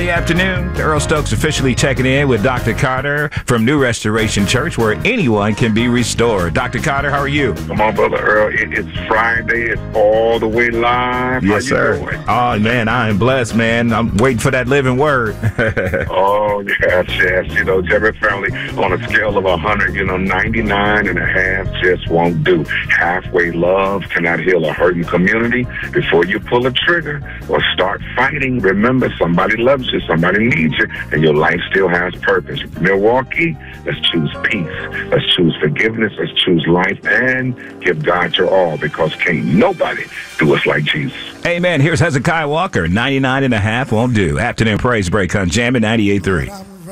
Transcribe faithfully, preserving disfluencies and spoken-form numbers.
Friday afternoon. Earl Stokes officially checking in with Doctor Carter from New Restoration Church, where anyone can be restored. Doctor Carter, how are you? Come on, Brother Earl. It, it's Friday. It's all the way live. Yes, how you sir. Doing? Oh, man, I am blessed, man. I'm waiting for that living word. Oh, yes, yes. You know, Jerry family, on a scale of one hundred, you know, ninety-nine and a half just won't do. Halfway love cannot heal a hurting community. Before you pull a trigger or start fighting, remember somebody loves you, somebody needs you, and your life still has purpose. Milwaukee, let's choose peace. Let's choose forgiveness. Let's choose life and give God your all, because can't nobody do us like Jesus. Amen. Here's Hezekiah Walker. ninety-nine and a half won't do. Afternoon praise break on Jammin' ninety-eight point three.